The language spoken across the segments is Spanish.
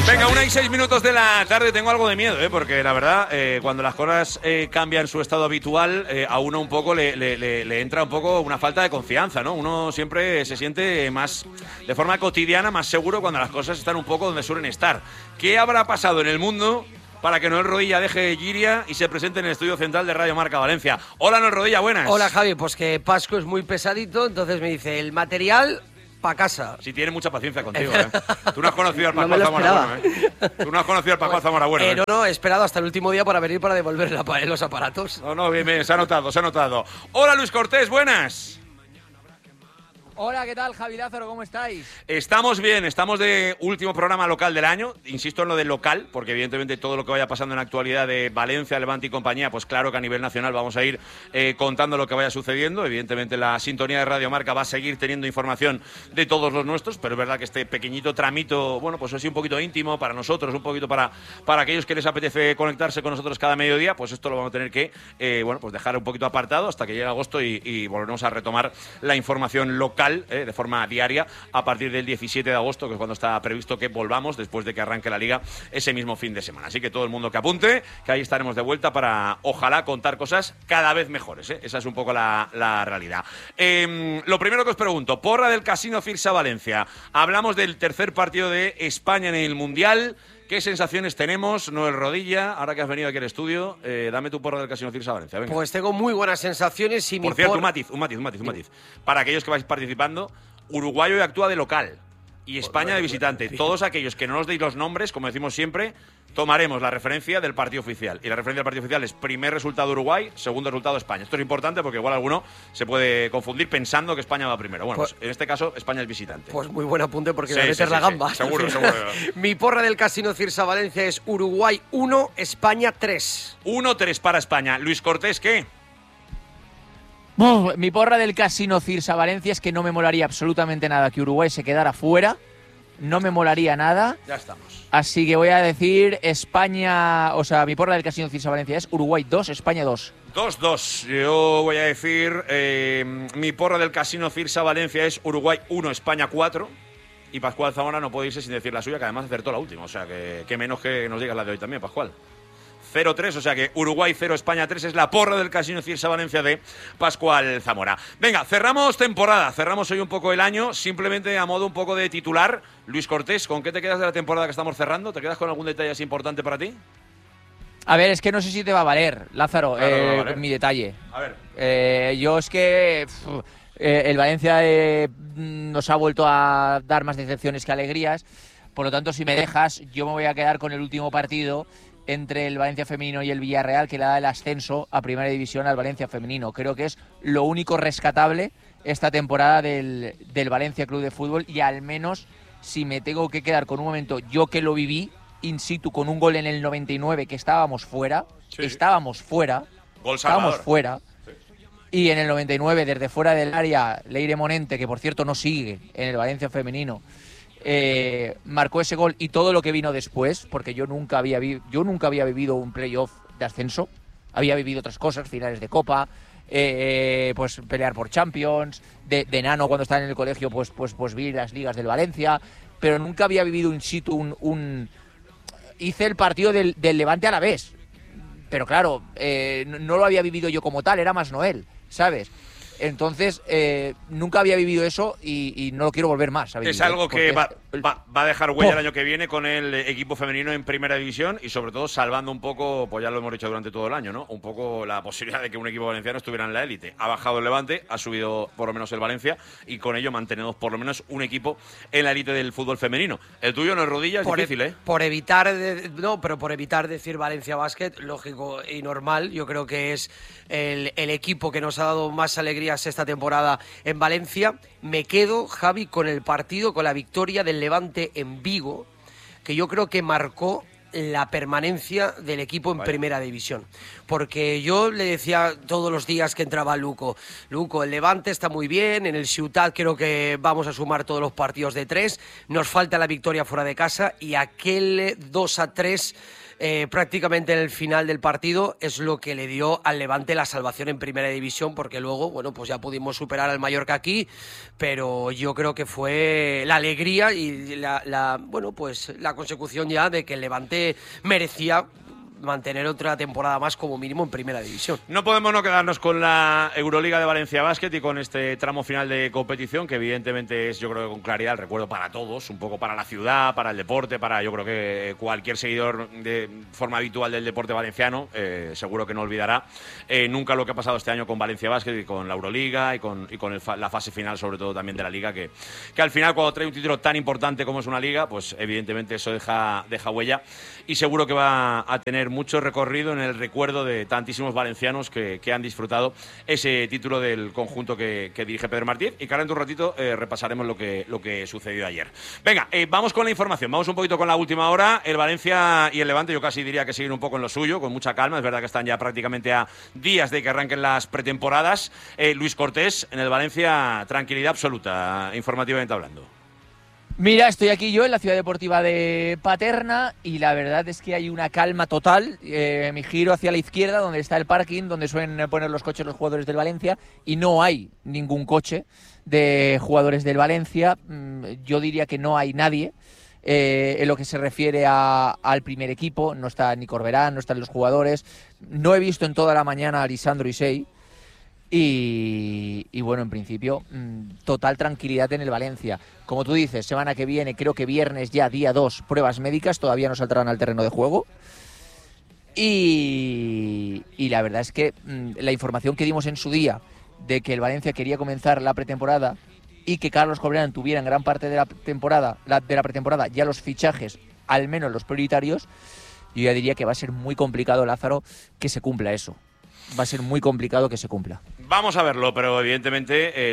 Venga, 1:06 de la tarde. Tengo algo de miedo, porque la verdad, cuando las cosas cambian su estado habitual, a uno un poco le entra un poco una falta de confianza, ¿no? Uno siempre se siente más, de forma cotidiana, más seguro cuando las cosas están un poco donde suelen estar. ¿Qué habrá pasado en el mundo para que Noel Rodilla deje Giria y se presente en el estudio central de Radio Marca Valencia? Hola, Noel Rodilla, buenas. Hola, Javi. Pues que Pascu es muy pesadito, entonces me dice, el material para casa. Sí, tiene mucha paciencia contigo, ¿eh? Tú no has conocido al Pascual Zamora Bueno, ¿eh? Tú no has conocido al Pascual Zamora Bueno, ¿eh? No, he esperado hasta el último día para venir para devolver los aparatos. No, bien, se ha notado, se ha notado. Hola, Luis Cortés, buenas. Hola, ¿qué tal, Javi Lázaro? ¿Cómo estáis? Estamos bien, estamos de último programa local del año. Insisto en lo del local, porque evidentemente todo lo que vaya pasando en la actualidad de Valencia, Levante y compañía, pues claro que a nivel nacional vamos a ir contando lo que vaya sucediendo. Evidentemente la sintonía de Radio Marca va a seguir teniendo información de todos los nuestros, pero es verdad que este pequeñito tramito, bueno, pues así un poquito íntimo para nosotros, un poquito para aquellos que les apetece conectarse con nosotros cada mediodía, pues esto lo vamos a tener que, pues dejar un poquito apartado hasta que llegue agosto y volveremos a retomar la información local de forma diaria a partir del 17 de agosto, que es cuando está previsto que volvamos después de que arranque la Liga ese mismo fin de semana. Así que todo el mundo que apunte, que ahí estaremos de vuelta para, ojalá, contar cosas cada vez mejores, ¿eh? Esa es un poco la realidad. Lo primero que os pregunto, porra del Casino Firsa Valencia. Hablamos del tercer partido de España en el Mundial. ¿Qué sensaciones tenemos, Noel Rodilla? Ahora que has venido aquí al estudio, dame tu porra del Casino Firsa Valencia. Venga. Pues tengo muy buenas sensaciones y Por cierto, un matiz. Para aquellos que vais participando, Uruguay hoy actúa de local y España de visitante. Todos aquellos que no nos deis los nombres, como decimos siempre, tomaremos la referencia del partido oficial. Y la referencia del partido oficial es primer resultado Uruguay, segundo resultado España. Esto es importante porque igual alguno se puede confundir pensando que España va primero. Bueno, pues en este caso España es visitante. Pues muy buen apunte porque me va a meter la gamba. Sí, seguro. Mi porra del Casino Firsa Valencia es Uruguay 1, España 3. 1-3 para España. Luis Cortés, ¿qué? Mi porra del Casino Firsa Valencia es que no me molaría absolutamente nada que Uruguay se quedara fuera. No me molaría nada. Ya estamos. Así que voy a decir España... O sea, mi porra del Casino Firsa Valencia es Uruguay 2, España 2. 2-2. Yo voy a decir... mi porra del Casino Firsa Valencia es Uruguay 1, España 4. Y Pascual Zamora no puede irse sin decir la suya, que además acertó la última. O sea, que menos que nos digas la de hoy también, Pascual. 0-3, o sea que Uruguay 0, España 3 es la porra del Casino Firsa Valencia de Pascual Zamora. Venga, cerramos temporada, cerramos hoy un poco el año, simplemente a modo un poco de titular. Luis Cortés, ¿con qué te quedas de la temporada que estamos cerrando? ¿Te quedas con algún detalle así importante para ti? A ver, es que no sé si te va a valer, Lázaro, Claro, mi detalle. A ver. Yo es que el Valencia nos ha vuelto a dar más decepciones que alegrías. Por lo tanto, si me dejas, yo me voy a quedar con el último partido entre el Valencia femenino y el Villarreal, que le da el ascenso a Primera División al Valencia femenino. Creo que es lo único rescatable esta temporada del Valencia Club de Fútbol, y al menos si me tengo que quedar con un momento, yo que lo viví in situ con un gol en el 99, que estábamos fuera, Sí. Gol estábamos salvador. fuera, y en el 99 desde fuera del área, Leire Monente, que por cierto no sigue en el Valencia femenino, marcó ese gol y todo lo que vino después, porque yo nunca había vivido un playoff de ascenso, había vivido otras cosas, finales de Copa, pues pelear por Champions, de enano cuando estaba en el colegio, pues vi las ligas del Valencia, pero nunca había vivido in situ hice el partido del Levante a la vez, pero claro, no lo había vivido yo como tal, era más Noel, ¿sabes? Entonces, nunca había vivido eso y no lo quiero volver más a vivir. Es algo que Porque va a dejar huella el año que viene con el equipo femenino en Primera División y sobre todo salvando un poco, pues ya lo hemos dicho durante todo el año, ¿no? Un poco la posibilidad de que un equipo valenciano estuviera en la élite. Ha bajado el Levante, ha subido por lo menos el Valencia y con ello mantenemos por lo menos un equipo en la élite del fútbol femenino. El tuyo no es Rodilla, es difícil, ¿eh? Por evitar decir Valencia Basket, lógico y normal, yo creo que es el equipo que nos ha dado más alegrías esta temporada en Valencia. Me quedo, Javi, con el partido, con la victoria del Levante en Vigo, que yo creo que marcó la permanencia del equipo en Primera División. Porque yo le decía todos los días que entraba Luco, el Levante está muy bien, en el Ciutat creo que vamos a sumar todos los partidos de 3, nos falta la victoria fuera de casa y aquel 2-3 prácticamente en el final del partido es lo que le dio al Levante la salvación en Primera División, porque luego, bueno, pues ya pudimos superar al Mallorca aquí, pero yo creo que fue la alegría y bueno, pues la consecución ya de que el Levante merecía mantener otra temporada más como mínimo en Primera División. No podemos no quedarnos con la Euroliga de Valencia Basket y con este tramo final de competición, que evidentemente es, yo creo que con claridad, el recuerdo para todos, un poco para la ciudad, para el deporte, para yo creo que cualquier seguidor de forma habitual del deporte valenciano, seguro que no olvidará nunca lo que ha pasado este año con Valencia Basket y con la Euroliga y con la fase final, sobre todo también de la Liga, que al final cuando trae un título tan importante como es una Liga, pues evidentemente eso deja huella y seguro que va a tener mucho recorrido en el recuerdo de tantísimos valencianos que han disfrutado ese título del conjunto que dirige Pedro Martínez, y que ahora en un ratito repasaremos lo que sucedió ayer. Venga, vamos con la información, vamos un poquito con la última hora. El Valencia y el Levante yo casi diría que siguen un poco en lo suyo, con mucha calma. Es verdad que están ya prácticamente a días de que arranquen las pretemporadas. Luis Cortés, en el Valencia, tranquilidad absoluta, informativamente hablando. Mira, estoy aquí yo en la ciudad deportiva de Paterna y la verdad es que hay una calma total. Me giro hacia la izquierda, donde está el parking, donde suelen poner los coches los jugadores del Valencia, y no hay ningún coche de jugadores del Valencia. Yo diría que no hay nadie. En lo que se refiere al primer equipo, no está ni Corberán, no están los jugadores. No he visto en toda la mañana a Lisandro Isei. Y bueno, en principio, total tranquilidad en el Valencia. Como tú dices, semana que viene, creo que viernes ya, día 2, pruebas médicas, todavía no saldrán al terreno de juego. Y la verdad es que la información que dimos en su día de que el Valencia quería comenzar la pretemporada y que Carlos Corberán tuviera en gran parte de la pretemporada ya los fichajes, al menos los prioritarios, yo ya diría que va a ser muy complicado, Lázaro, que se cumpla eso. Va a ser muy complicado que se cumpla. Vamos a verlo, pero evidentemente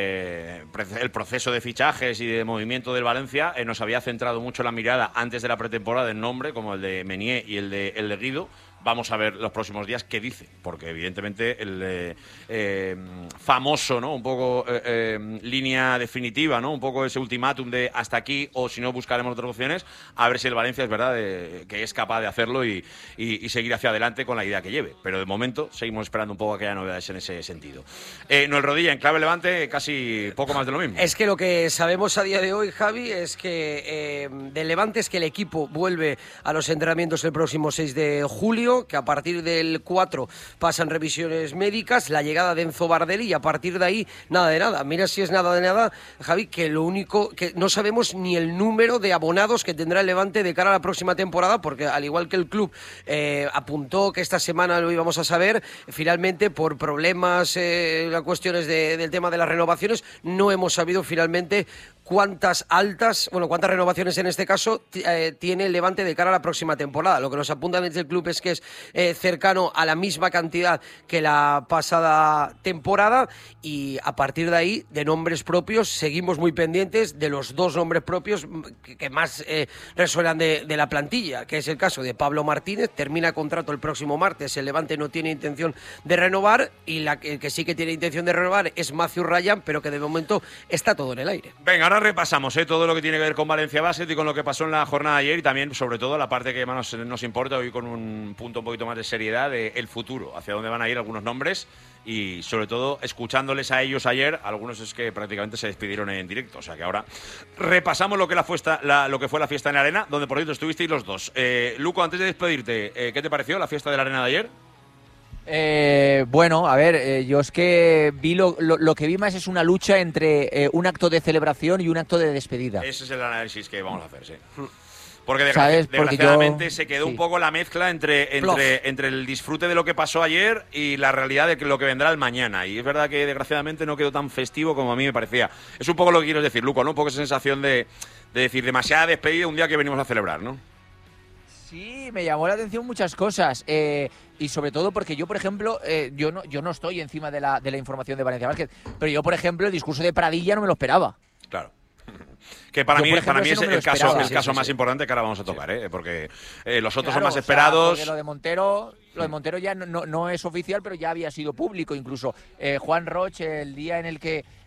el proceso de fichajes y de movimiento del Valencia nos había centrado mucho la mirada antes de la pretemporada en nombre, como el de Menier y el de Guido. Vamos a ver los próximos días qué dice, porque evidentemente el famoso, ¿no? Un poco línea definitiva, ¿no? Un poco ese ultimátum de hasta aquí, o si no buscaremos otras opciones, a ver si el Valencia es verdad que es capaz de hacerlo y seguir hacia adelante con la idea que lleve. Pero de momento seguimos esperando un poco a que haya novedades en ese sentido. Noel Rodilla, en clave Levante, casi poco más de lo mismo. Es que lo que sabemos a día de hoy, Javi, es que del Levante es que el equipo vuelve a los entrenamientos el próximo 6 de julio, que a partir del 4 pasan revisiones médicas, la llegada de Enzo Bardelli, y a partir de ahí nada de nada. Mira si es nada de nada, Javi, que lo único que no sabemos ni el número de abonados que tendrá el Levante de cara a la próxima temporada, porque al igual que el club apuntó que esta semana lo íbamos a saber, finalmente por problemas, cuestiones del tema de las renovaciones, no hemos sabido finalmente cuántas renovaciones en este caso tiene el Levante de cara a la próxima temporada. Lo que nos apunta desde el club es que es cercano a la misma cantidad que la pasada temporada, y a partir de ahí, de nombres propios, seguimos muy pendientes de los dos nombres propios que más resuenan de la plantilla, que es el caso de Pablo Martínez. Termina contrato el próximo martes, el Levante no tiene intención de renovar, y la que sí que tiene intención de renovar es Matthew Ryan, pero que de momento está todo en el aire. Venga, ahora repasamos todo lo que tiene que ver con Valencia Basket y con lo que pasó en la jornada de ayer, y también, sobre todo, la parte que más nos importa hoy, con un punto un poquito más de seriedad del futuro, hacia dónde van a ir algunos nombres, y sobre todo escuchándoles a ellos ayer, algunos es que prácticamente se despidieron en directo. O sea que ahora repasamos lo que fue la fiesta en la Arena, donde por cierto estuvisteis los dos. Luco, antes de despedirte, ¿qué te pareció la fiesta de la Arena de ayer? Bueno, a ver, yo es que vi lo que vi más es una lucha entre un acto de celebración y un acto de despedida. Ese es el análisis que vamos a hacer, sí. Porque desgraciadamente se quedó un poco la mezcla entre el disfrute de lo que pasó ayer y la realidad de lo que vendrá el mañana. Y es verdad que desgraciadamente no quedó tan festivo como a mí me parecía. Es un poco lo que quiero decir, Luco, ¿no? Un poco esa sensación de decir demasiada despedida un día que venimos a celebrar, ¿no? Sí, me llamó la atención muchas cosas, y sobre todo porque yo, por ejemplo, yo no estoy encima de la información de Valencia Basket, pero yo, por ejemplo, el discurso de Pradilla no me lo esperaba. Claro. Que para mí es el caso más importante que ahora vamos a tocar, porque los otros son más esperados. Lo de Montero ya no es oficial, pero ya había sido público. Incluso Juan Roch, el día en el que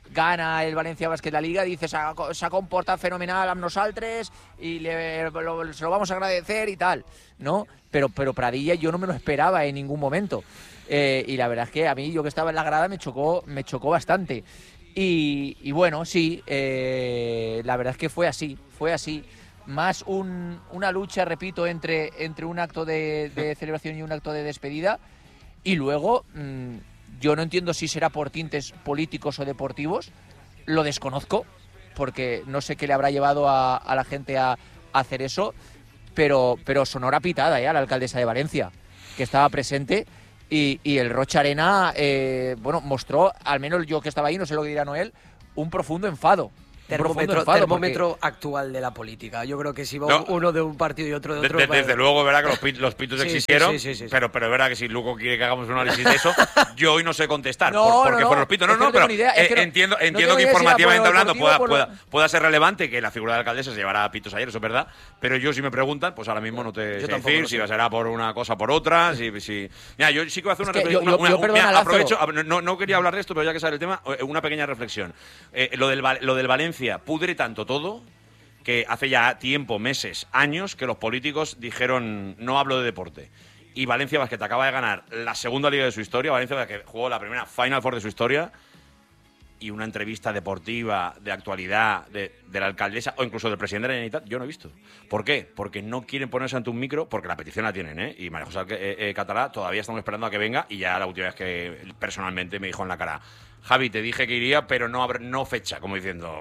gana el Valencia Basket la Liga, dice s'ha comportat fenomenal amb nosaltres y se lo vamos a agradecer y tal, ¿no? Pero Pradilla yo no me lo esperaba en ningún momento. Y la verdad es que a mí, yo que estaba en la grada, me chocó bastante. Y bueno, sí, la verdad es que fue así. Más una lucha, repito, entre un acto de celebración y un acto de despedida. Y luego, yo no entiendo si será por tintes políticos o deportivos, lo desconozco, porque no sé qué le habrá llevado a la gente a hacer eso, pero sonora pitada a la alcaldesa de Valencia, que estaba presente, y el Rocha Arena, mostró, al menos yo que estaba ahí, no sé lo que dirá Noel, un profundo enfado. Termómetro actual de la política. Yo creo que si va uno de un partido y otro de otro... Desde luego, verdad que los pitos existieron, sí. Pero es verdad que si Luco quiere que hagamos un análisis de eso, yo hoy no sé contestar, porque fueron los pitos. Entiendo que informativamente hablando pueda ser relevante que la figura de la alcaldesa se llevara a pitos ayer, eso es verdad, pero yo si me preguntan, pues ahora mismo no te sé decir si será por una cosa o por otra, Mira, yo sí que voy a hacer una reflexión. Aprovecho, no quería hablar de esto, pero ya que sale el tema, una pequeña reflexión. Lo del Valencia pudre tanto todo que hace ya tiempo, meses, años que los políticos dijeron no hablo de deporte. Y Valencia Basket acaba de ganar la segunda liga de su historia, Valencia Basket jugó la primera Final Four de su historia, y una entrevista deportiva de actualidad de la alcaldesa o incluso del presidente de la Generalitat yo no he visto. ¿Por qué? Porque no quieren ponerse ante un micro, porque la petición la tienen, y María José Catalá todavía estamos esperando a que venga, y ya la última vez que personalmente me dijo en la cara: Javi, te dije que iría, pero no fecha, como diciendo,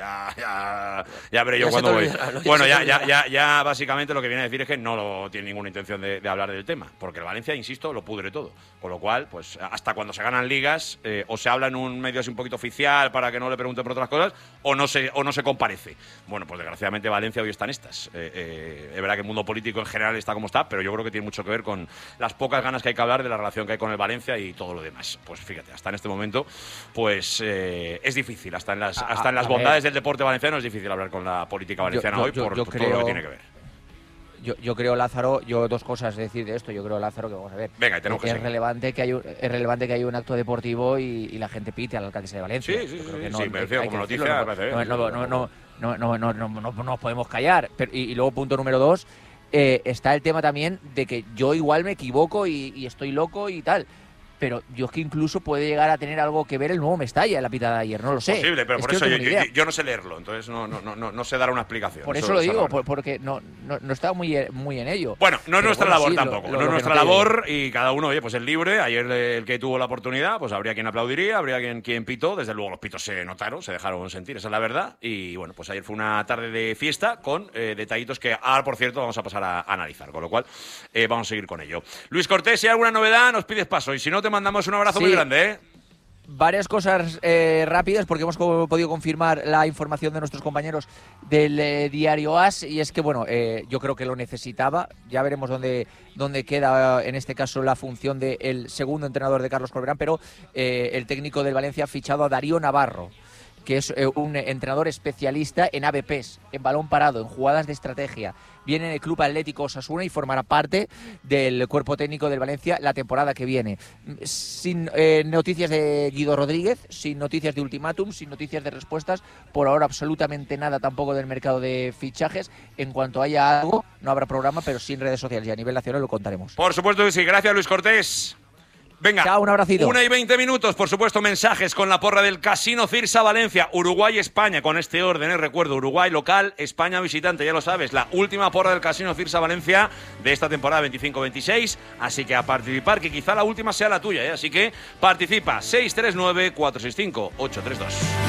ya veré yo cuándo voy. Bueno, ya básicamente lo que viene a decir es que no tiene ninguna intención de hablar del tema, porque el Valencia, insisto, lo pudre todo. Con lo cual, pues hasta cuando se ganan ligas, o se habla en un medio así un poquito oficial para que no le pregunten por otras cosas, o no se comparece. Bueno, pues desgraciadamente Valencia hoy está en estas. Es verdad que el mundo político en general está como está, pero yo creo que tiene mucho que ver con las pocas ganas que hay que hablar de la relación que hay con el Valencia y todo lo demás. Pues fíjate, hasta en este momento pues es difícil, hasta en las bondades del deporte valenciano es difícil hablar con la política valenciana hoy por todo lo que tiene que ver. Yo creo, Lázaro, dos cosas decir de esto. Yo creo, Lázaro, que vamos a ver. Venga, tenemos que es relevante que hay un acto deportivo y la gente pite a la alcaldesa de Valencia. Sí, me refiero como noticia. No nos podemos callar. Y luego, punto número 2, está el tema también de que yo igual me equivoco y estoy loco y tal. Pero yo es que incluso puede llegar a tener algo que ver el nuevo Mestalla en la pitada de ayer, no lo sé. Posible, pero por eso yo no sé leerlo, entonces no sé dar una explicación. Por eso lo digo, porque no estaba muy en ello. Bueno, no es nuestra labor tampoco, no es nuestra labor y cada uno, oye, pues es libre. Ayer el que tuvo la oportunidad, pues habría quien aplaudiría, habría quien pitó. Desde luego los pitos se notaron, se dejaron sentir, esa es la verdad. Y bueno, pues ayer fue una tarde de fiesta con detallitos que ahora, por cierto, vamos a pasar a analizar, con lo cual vamos a seguir con ello. Luis Cortés, si hay alguna novedad, nos pides paso, y si no, te mandamos un abrazo muy grande, Varias cosas rápidas, porque hemos podido confirmar la información de nuestros compañeros del diario AS, y es que, bueno, yo creo que lo necesitaba. Ya veremos dónde queda, en este caso, la función del segundo entrenador de Carlos Corberán, pero el técnico del Valencia ha fichado a Darío Navarro, que es un entrenador especialista en ABPs, en balón parado, en jugadas de estrategia. Viene en el Club Atlético Osasuna y formará parte del cuerpo técnico del Valencia la temporada que viene. Sin noticias de Guido Rodríguez, sin noticias de ultimátum, sin noticias de respuestas. Por ahora absolutamente nada tampoco del mercado de fichajes. En cuanto haya algo, no habrá programa, pero sí en redes sociales y a nivel nacional lo contaremos. Por supuesto que sí. Gracias, Luis Cortés. Venga, chao, un abracito. 1:20, por supuesto, mensajes con la porra del Casino Cirsa Valencia, Uruguay-España, con este orden, recuerdo, Uruguay local, España visitante, ya lo sabes, la última porra del Casino Cirsa Valencia de esta temporada 25-26, así que a participar, que quizá la última sea la tuya, así que participa, 639-465-832.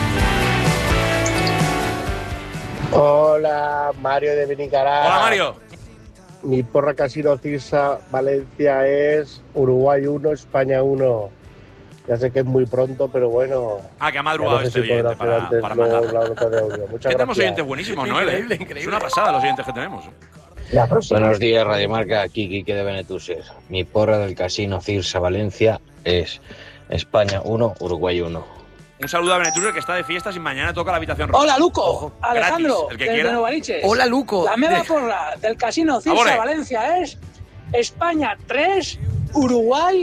Hola, Mario de Benicará. Hola, Mario. Mi porra Casino Cirsa Valencia es Uruguay 1, España 1. Ya sé que es muy pronto, pero bueno. Que ha madrugado este oyente para mandar. Tenemos oyentes buenísimos, ¿no? Increíble. Es una pasada los oyentes que tenemos. Buenos días, Radio Marca. Aquí Quique de Benetuses. Mi porra del Casino Cirsa Valencia es España 1, Uruguay 1. Un saludo a Benetuses, que está de fiestas y mañana toca la habitación roja. Hola, Luco. Alejandro, el que desde quiera. Novaliches. Hola, Luco. La meva porra del Casino Cirsa Valencia es España 3, Uruguay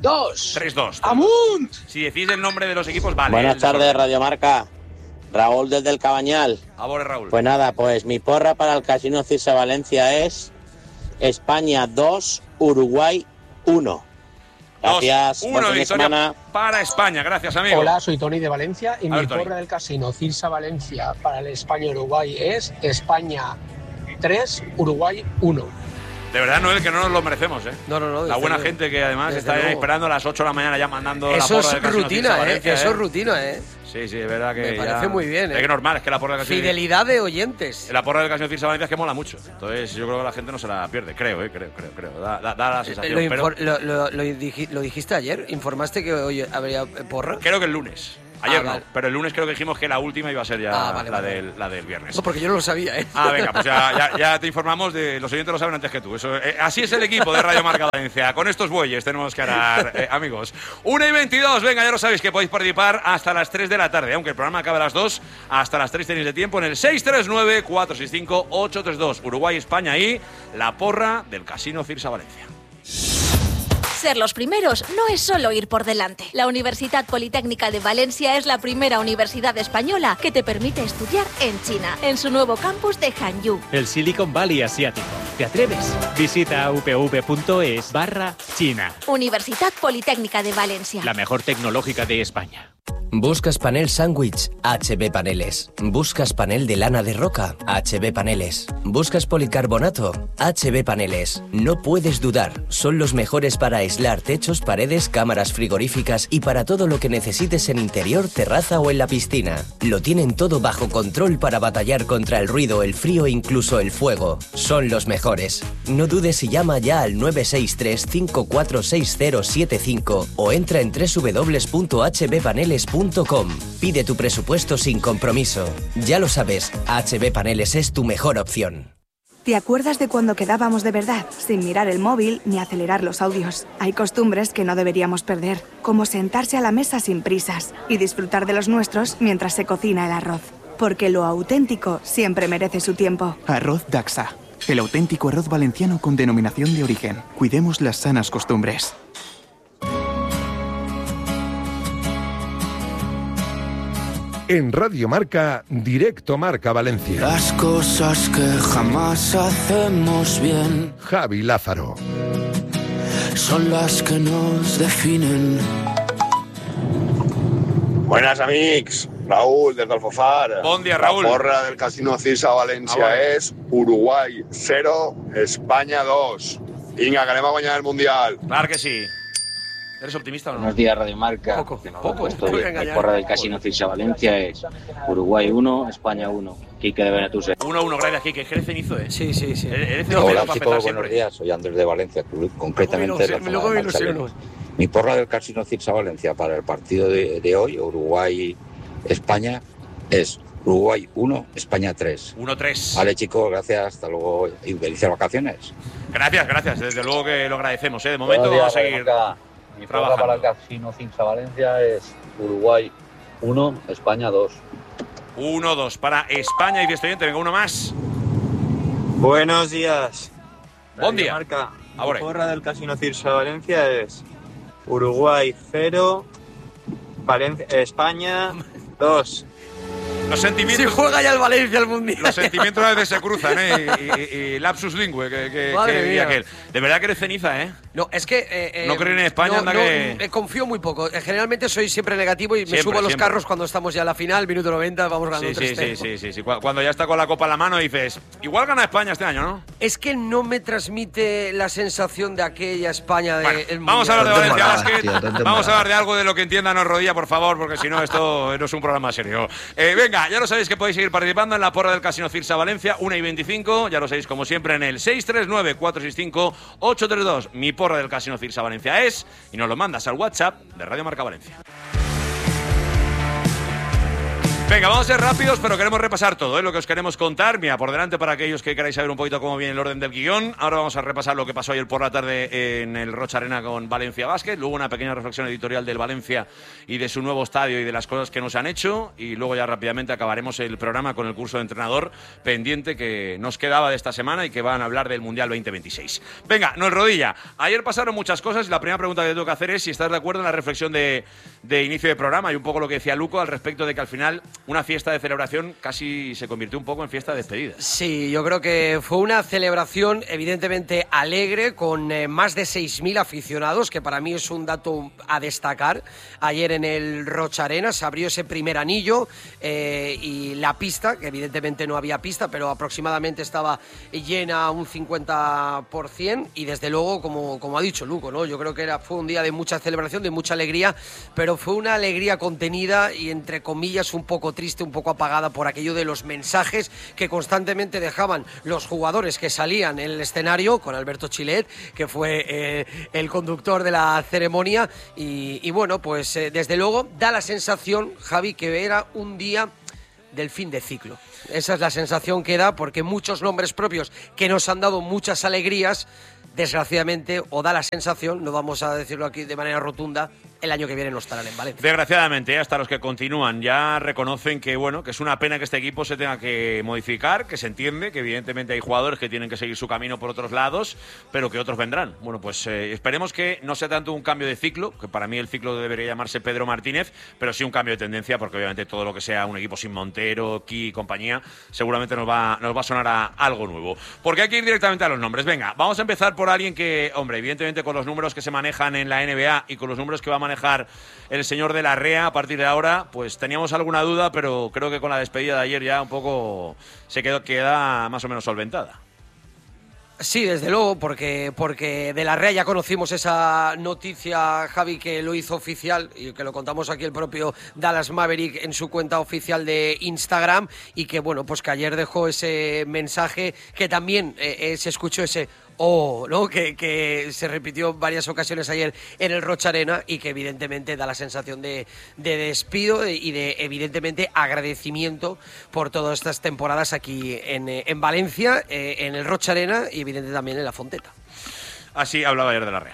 2. 3-2. ¡Amunt! Si decís el nombre de los equipos, vale. Buenas tardes, Radio Marca. Raúl desde el Cabañal. Ahora, Raúl. Pues nada, pues mi porra para el Casino Cirsa Valencia es España 2, Uruguay 1. Gracias. 2-1 buen fin de victoria semana. para España. Gracias, amigo. Hola, soy Tony de Valencia y A ver, mi Tony. porra del casino Cirsa Valencia para el España-Uruguay es España 3, Uruguay 1. De verdad, Noel, que no nos lo merecemos, ¿eh? No. La desde buena luego. gente que además Desde está ahí luego. esperando a las 8 de la mañana ya mandando la Eso porra es del Casino rutina, Cirsa Valencia, Eso es rutina, Sí, es verdad que Me parece ya- muy bien, Es que normal, es que la porra del Casino Fidelidad de oyentes. La porra del Casino Cirsa Valencia es que mola mucho. Entonces yo creo que la gente no se la pierde. Creo. Da la sensación. Pero Lo dijiste ayer, informaste que hoy habría porra. creo que el lunes. Ayer no, vale. pero el lunes creo que dijimos que la última iba a ser ya Vale, la, vale. la del viernes. No, porque yo no lo sabía, ¿eh? Venga, pues ya te informamos. Los oyentes lo saben antes que tú. Así es el equipo de Radio Marca Valencia. Con estos bueyes tenemos que arar, amigos. 1:22, venga, ya lo sabéis que podéis participar hasta las 3 de la tarde. Aunque el programa acabe a las 2, hasta las 3 tenéis de tiempo en el 639-465-832. Uruguay, España y la porra del Casino Cirsa Valencia. Ser los primeros no es solo ir por delante. La Universidad Politécnica de Valencia es la primera universidad española que te permite estudiar en China, en su nuevo campus de Hangzhou. El Silicon Valley asiático. ¿Te atreves? Visita upv.es/China. Universidad Politécnica de Valencia. La mejor tecnológica de España. ¿Buscas panel sándwich? HB Paneles. ¿Buscas panel de lana de roca? HB Paneles. ¿Buscas policarbonato? HB Paneles. No puedes dudar, son los mejores para aislar techos, paredes, cámaras frigoríficas y para todo lo que necesites en interior, terraza o en la piscina. Lo tienen todo bajo control para batallar contra el ruido, el frío e incluso el fuego. Son los mejores. No dudes y llama ya al 963-546075 o entra en www.hbpaneles.com. Pide tu presupuesto sin compromiso. Ya lo sabes, HB Paneles es tu mejor opción. ¿Te acuerdas de cuando quedábamos de verdad, sin mirar el móvil ni acelerar los audios? Hay costumbres que no deberíamos perder, como sentarse a la mesa sin prisas y disfrutar de los nuestros mientras se cocina el arroz. Porque lo auténtico siempre merece su tiempo. Arroz Daxa, el auténtico arroz valenciano con denominación de origen. Cuidemos las sanas costumbres. En Radio Marca, Directo Marca Valencia. Las cosas que jamás hacemos bien Javi Lázaro. son las que nos definen. Buenas, amigos. Raúl, desde Alfafar. Buen día, Raúl. La porra del Casino Cirsa Valencia es Uruguay 0, España 2. Venga, que anem a guanyar el Mundial. Claro que sí. ¿Eres optimista o no? Buenos días, Radio Marca. Poco. Te voy a engañar. La porra del Casino Cirsa Valencia es Uruguay 1, España 1. Quique de Benetúser. 1-1, gracias, Quique. Eres cenizo, ¿eh? Sí. Eres Hola, cenizo para chicos, empezar buenos siempre. días. Soy Andrés de Valencia, concretamente de la zona de Marchales. Mi porra del Casino Cirsa Valencia para el partido de hoy, Uruguay-España, es Uruguay 1, España 3. 1-3. Vale, chicos, gracias. Hasta luego y felices vacaciones. Gracias. Desde luego que lo agradecemos, ¿eh? De momento Buenos días, vamos a seguir Mi porra para el Casino Cirsa Valencia es Uruguay 1, España 2. 1-2 para España y Viestoyente. Venga, uno más. Buenos días. Buen día. Marca. Ahora. La porra del Casino Cirsa Valencia es Uruguay 0, España 2. Los sentimientos. Si juega ya el Valencia al Mundial. Los sentimientos a veces se cruzan, ¿eh? Y lapsus lingüe, Madre que mía. aquel. De verdad que eres ceniza, ¿eh? No, es que... No creen en España, anda que... confío muy poco. Generalmente soy siempre negativo y me Siempre, subo a los siempre. carros cuando estamos ya en la final, minuto 90, vamos ganando 3-0. Sí. Cuando ya está con la copa en la mano dices, igual gana España este año, ¿no? Es que no me transmite la sensación de aquella España de... el Vamos a hablar de Mundial. Valencia Basket. Vamos a hablar de algo de lo que entiendan Rodilla, por favor, porque si no, esto no es un programa serio. Venga, ya lo sabéis que podéis seguir participando en la porra del Casino Cirsa Valencia, 1:25. Ya lo sabéis, como siempre, en el 639-465-832. Mi porra del Casino Cirsa Valencia es, y nos lo mandas al WhatsApp de Radio Marca Valencia. Venga, vamos a ser rápidos, pero queremos repasar todo, ¿eh? Lo que os queremos contar. Mira, por delante para aquellos que queráis saber un poquito cómo viene el orden del guión. Ahora vamos a repasar lo que pasó ayer por la tarde en el Rocha Arena con Valencia Basket. Luego una pequeña reflexión editorial del Valencia y de su nuevo estadio y de las cosas que nos han hecho. Y luego ya rápidamente acabaremos el programa con el curso de entrenador pendiente que nos quedaba de esta semana y que van a hablar del Mundial 2026. Venga, Noel Rodilla. Ayer pasaron muchas cosas y la primera pregunta que te tengo que hacer es si estás de acuerdo en la reflexión de inicio de programa y un poco lo que decía Luco al respecto de que al final una fiesta de celebración casi se convirtió un poco en fiesta de despedida. Sí, yo creo que fue una celebración evidentemente alegre con más de 6.000 aficionados, que para mí es un dato a destacar. Ayer en el Rocha Arena se abrió ese primer anillo y la pista, que evidentemente no había pista, pero aproximadamente estaba llena un 50% y desde luego, como ha dicho Luco, ¿no? Yo creo que fue un día de mucha celebración, de mucha alegría, pero fue una alegría contenida y entre comillas un poco triste, un poco apagada por aquello de los mensajes que constantemente dejaban los jugadores que salían en el escenario, con Alberto Chilet, que fue el conductor de la ceremonia, y bueno, pues desde luego da la sensación, Javi, que era un día del fin de ciclo. Esa es la sensación que da, porque muchos nombres propios que nos han dado muchas alegrías, desgraciadamente, o da la sensación, no vamos a decirlo aquí de manera rotunda, el año que viene no estarán en Valencia. Desgraciadamente, hasta los que continúan ya reconocen que, bueno, que es una pena que este equipo se tenga que modificar, que se entiende, que evidentemente hay jugadores que tienen que seguir su camino por otros lados, pero que otros vendrán. Bueno, pues esperemos que no sea tanto un cambio de ciclo, que para mí el ciclo debería llamarse Pedro Martínez, pero sí un cambio de tendencia, porque obviamente todo lo que sea un equipo sin Montero, Ki y compañía, seguramente nos va a sonar a algo nuevo. Porque hay que ir directamente a los nombres. Venga, vamos a empezar por alguien que, hombre, evidentemente con los números que se manejan en la NBA y con los números que va a manejar el señor de la REA a partir de ahora, pues teníamos alguna duda, pero creo que con la despedida de ayer ya un poco queda más o menos solventada. Sí, desde luego, porque de la REA ya conocimos esa noticia, Javi, que lo hizo oficial y que lo contamos aquí el propio Dallas Maverick en su cuenta oficial de Instagram, y que bueno, pues que ayer dejó ese mensaje que también se escuchó ese ¿no? Que se repitió en varias ocasiones ayer en el Rocha Arena y que evidentemente da la sensación de despido y de evidentemente agradecimiento por todas estas temporadas aquí en Valencia, en el Rocha Arena y evidentemente también en la Fonteta. Así hablaba ayer de la REA.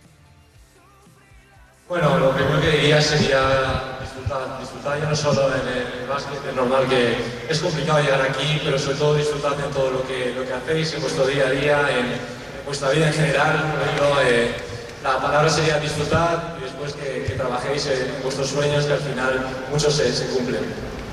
Bueno, lo primero que diría sería disfrutar ya no solo en el básquet, es normal que es complicado llegar aquí, pero sobre todo disfrutad en todo lo que hacéis, en vuestro día a día, en vuestra vida en general. La palabra sería disfrutar y después que trabajéis en vuestros sueños, que al final muchos se cumplen.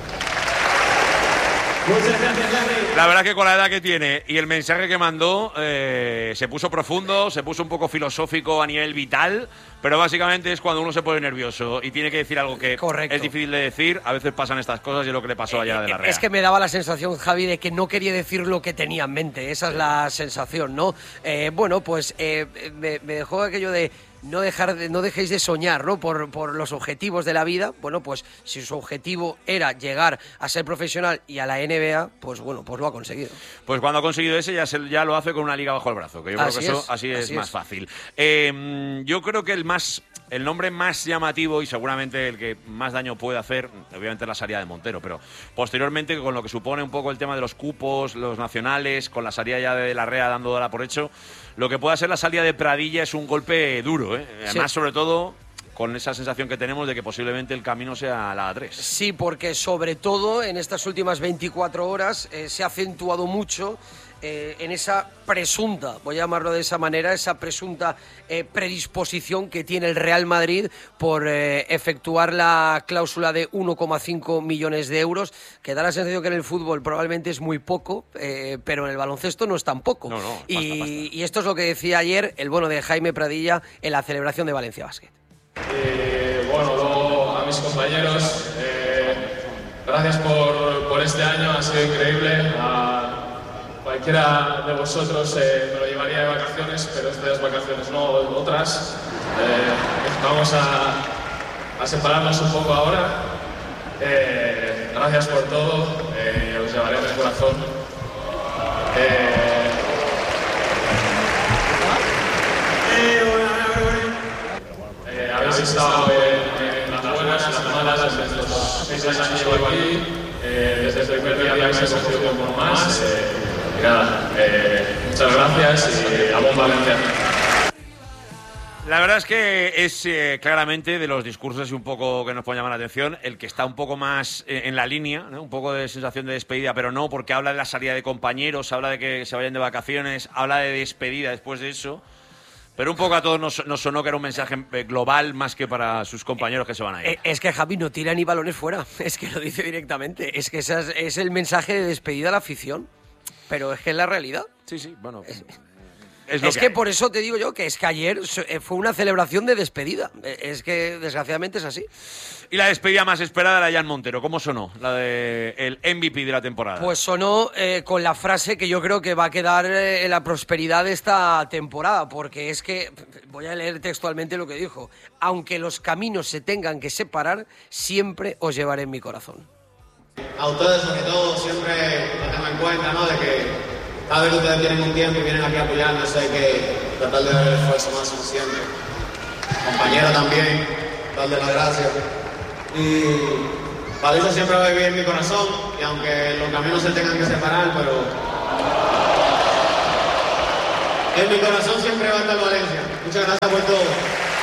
Muchas gracias, Larry. La verdad que con la edad que tiene y el mensaje que mandó se puso profundo, se puso un poco filosófico a nivel vital, pero básicamente es cuando uno se pone nervioso y tiene que decir algo que es difícil de decir. A veces pasan estas cosas y es lo que le pasó ayer a De la REA. Es que me daba la sensación, Javi, de que no quería decir lo que tenía en mente. Esa es la sensación, ¿no? Bueno, pues me dejó aquello de no dejéis de soñar, ¿no? Por los objetivos de la vida. Bueno, pues si su objetivo era llegar a ser profesional y a la NBA, pues bueno, pues lo ha conseguido. Pues cuando ha conseguido ese ya lo hace con una liga bajo el brazo, que yo creo que eso así es más fácil. Yo creo que el nombre más llamativo y seguramente el que más daño puede hacer, obviamente la salida de Montero, pero posteriormente con lo que supone un poco el tema de los cupos, los nacionales, con la salida ya de la REA dándola por hecho, lo que pueda ser la salida de Pradilla es un golpe duro, ¿eh? Además, sobre todo con esa sensación que tenemos de que posiblemente el camino sea la A3. Sí, porque sobre todo en estas últimas 24 horas se ha acentuado mucho en esa presunta, voy a llamarlo de esa manera, esa presunta predisposición que tiene el Real Madrid por efectuar la cláusula de 1,5 millones de euros, que da la sensación que en el fútbol probablemente es muy poco, pero en el baloncesto no es tan poco. No, y esto es lo que decía ayer el bueno de Jaime Pradilla en la celebración de Valencia Basket. Bueno, luego a mis compañeros, gracias por este año, ha sido increíble. Cualquiera de vosotros me lo llevaría de vacaciones, pero estas vacaciones no, otras. Vamos a separarnos un poco ahora. Gracias por todo, os llevaré en el corazón. Habéis estado en las buenas, en las malas, en los 6 años llevo aquí, desde el primer día me he cogido un poco más. Y nada, muchas gracias y a bomba Valencia. La verdad es que es claramente de los discursos un poco que nos pueden llamar la atención, el que está un poco más en la línea, ¿no? Un poco de sensación de despedida, pero no, porque habla de la salida de compañeros, habla de que se vayan de vacaciones, habla de despedida después de eso, pero un poco a todos nos sonó que era un mensaje global más que para sus compañeros que se van a ir. Es que Javi no tira ni balones fuera, es que lo dice directamente, es que ese es el mensaje de despedida a la afición, pero es que es la realidad. Sí, bueno... Es que por eso te digo yo que es que ayer fue una celebración de despedida. Es que desgraciadamente es así. Y la despedida más esperada era Jan Montero. ¿Cómo sonó? La del MVP de la temporada. Pues sonó con la frase que yo creo que va a quedar en la prosperidad de esta temporada. Porque es que, voy a leer textualmente lo que dijo: aunque los caminos se tengan que separar, siempre os llevaré en mi corazón. A ustedes sobre todo siempre lo tengo en cuenta, ¿no? De que cada vez que ustedes tienen un tiempo y vienen aquí a apoyarnos, hay que tratar de dar el esfuerzo más suficiente. Compañero también, darle las gracias. Y Valencia siempre va a vivir en mi corazón, y aunque los caminos se tengan que separar, pero en mi corazón siempre va a estar Valencia. Muchas gracias por todo.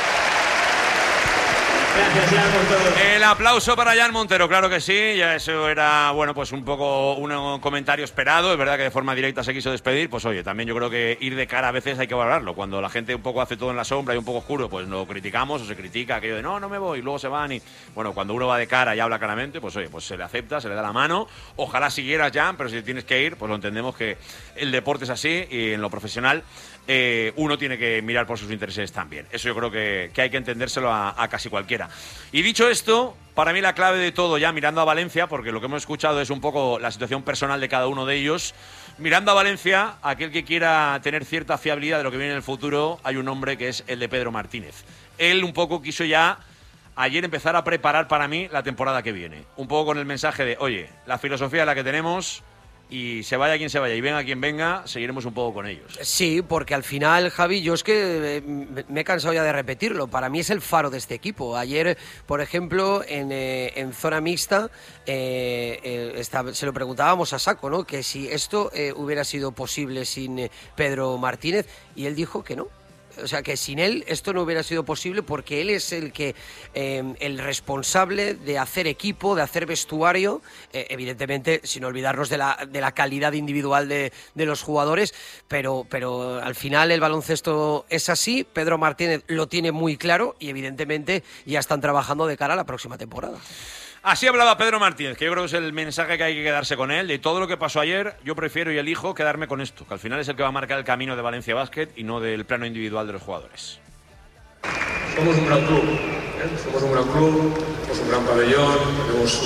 Gracias, Jan, por todo. El aplauso para Jan Montero, claro que sí. Ya eso era, bueno, pues un poco un comentario esperado. Es verdad que de forma directa se quiso despedir. Pues oye, también yo creo que ir de cara a veces hay que valorarlo. Cuando la gente un poco hace todo en la sombra y un poco oscuro, pues lo criticamos o se critica aquello de no me voy, y luego se van. Y bueno, cuando uno va de cara y habla claramente, pues oye, pues se le acepta, se le da la mano. Ojalá siguieras, Jan, pero si tienes que ir, pues lo entendemos que el deporte es así y en lo profesional uno tiene que mirar por sus intereses también. Eso yo creo que hay que entendérselo a casi cualquiera. Y dicho esto, para mí la clave de todo, ya mirando a Valencia, porque lo que hemos escuchado es un poco la situación personal de cada uno de ellos, mirando a Valencia, aquel que quiera tener cierta fiabilidad de lo que viene en el futuro, hay un nombre que es el de Pedro Martínez. Él un poco quiso ya ayer empezar a preparar para mí la temporada que viene. Un poco con el mensaje de, oye, la filosofía es la que tenemos, y se vaya quien se vaya y venga quien venga, seguiremos un poco con ellos. Sí, porque al final, Javi, yo es que me he cansado ya de repetirlo. Para mí es el faro de este equipo. Ayer, por ejemplo, en zona mixta, se lo preguntábamos a Saco, ¿no? Que si esto hubiera sido posible sin Pedro Martínez, y él dijo que no. O sea, que sin él esto no hubiera sido posible, porque él es el responsable de hacer equipo, de hacer vestuario, evidentemente sin olvidarnos de la calidad individual de los jugadores, pero al final el baloncesto es así. Pedro Martínez lo tiene muy claro y evidentemente ya están trabajando de cara a la próxima temporada. Así hablaba Pedro Martínez, que yo creo que es el mensaje que hay que quedarse con él. De todo lo que pasó ayer, yo prefiero y elijo quedarme con esto, que al final es el que va a marcar el camino de Valencia Basket y no del plano individual de los jugadores. Somos un gran club, somos un gran club, somos un gran pabellón, tenemos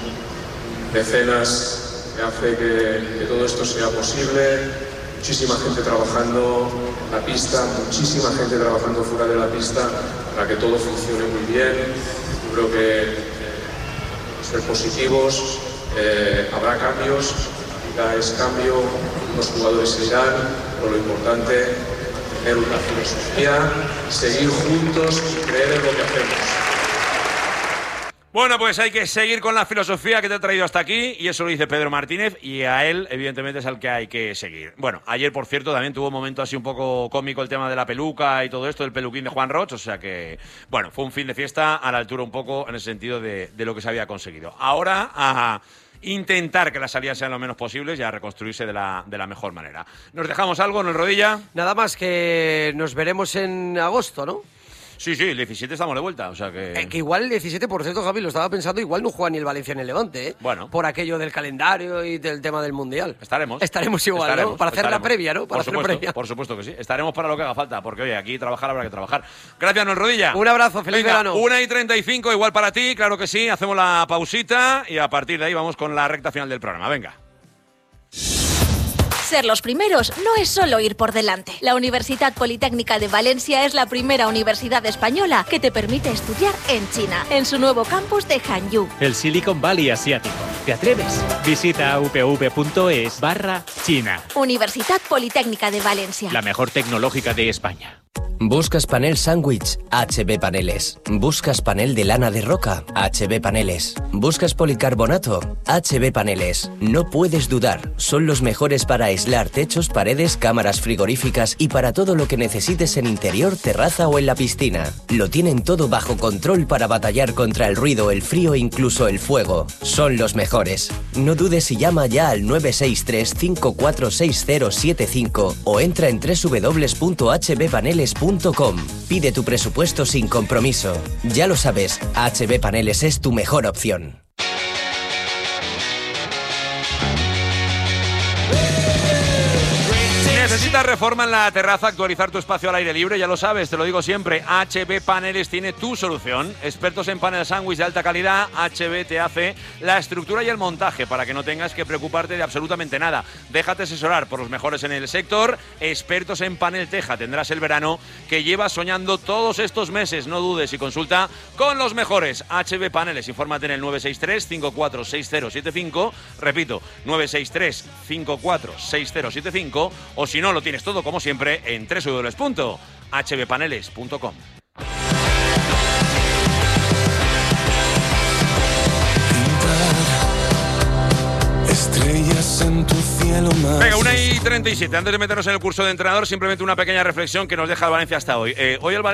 mecenas que hace que todo esto sea posible, muchísima gente trabajando en la pista, muchísima gente trabajando fuera de la pista para que todo funcione muy bien. Yo creo que ser positivos, habrá cambios, es cambio, los jugadores se irán, pero lo importante es tener una filosofía, seguir juntos y creer en lo que hacemos. Bueno, pues hay que seguir con la filosofía que te ha traído hasta aquí, y eso lo dice Pedro Martínez, y a él, evidentemente, es al que hay que seguir. Bueno, ayer, por cierto, también tuvo un momento así un poco cómico el tema de la peluca y todo esto, del peluquín de Juan Roch, o sea que, bueno, fue un fin de fiesta a la altura un poco en el sentido de lo que se había conseguido. Ahora, a intentar que las salidas sean lo menos posibles y a reconstruirse de la mejor manera. ¿Nos dejamos algo en el Rodilla? Nada más, que nos veremos en agosto, ¿no? Sí, el 17 estamos de vuelta, o sea que... que igual el 17, por cierto, Javi, lo estaba pensando, igual no juega ni el Valencia ni el Levante, ¿eh? Bueno. Por aquello del calendario y del tema del Mundial. Estaremos igual, ¿no? Para hacer la previa, ¿no? Para hacer previa. Por supuesto que sí. Estaremos para lo que haga falta, porque, oye, aquí trabajar habrá que trabajar. Gracias, Nos Rodilla. Un abrazo, feliz verano. 1:35, igual para ti, claro que sí. Hacemos la pausita y a partir de ahí vamos con la recta final del programa. Venga. Ser los primeros no es solo ir por delante. La Universidad Politécnica de Valencia es la primera universidad española que te permite estudiar en China, en su nuevo campus de Hangzhou. El Silicon Valley asiático. ¿Te atreves? Visita upv.es/China. Universidad Politécnica de Valencia. La mejor tecnológica de España. ¿Buscas panel sándwich? HB Paneles. ¿Buscas panel de lana de roca? HB Paneles. ¿Buscas policarbonato? HB Paneles. No puedes dudar, son los mejores para aislar techos, paredes, cámaras frigoríficas y para todo lo que necesites en interior, terraza o en la piscina. Lo tienen todo bajo control para batallar contra el ruido, el frío e incluso el fuego. Son los mejores. No dudes y llama ya al 963-546075 o entra en www.hbpaneles.com. Pide tu presupuesto sin compromiso. Ya lo sabes, HB Paneles es tu mejor opción. ¿Necesitas reforma en la terraza, actualizar tu espacio al aire libre? Ya lo sabes, te lo digo siempre, HB Paneles tiene tu solución. Expertos en panel sándwich de alta calidad, HB te hace la estructura y el montaje para que no tengas que preocuparte de absolutamente nada. Déjate asesorar por los mejores en el sector, expertos en panel teja. Tendrás el verano que llevas soñando todos estos meses. No dudes y consulta con los mejores. HB Paneles, infórmate en el 963-546075, repito, 963-546075, o si no, lo tienes todo, como siempre, en www.hbpaneles.com. Estrellas en tu cielo más. Venga, 1:37. Antes de meternos en el curso de entrenador, simplemente una pequeña reflexión que nos deja el Valencia hasta hoy. Hoy el Valencia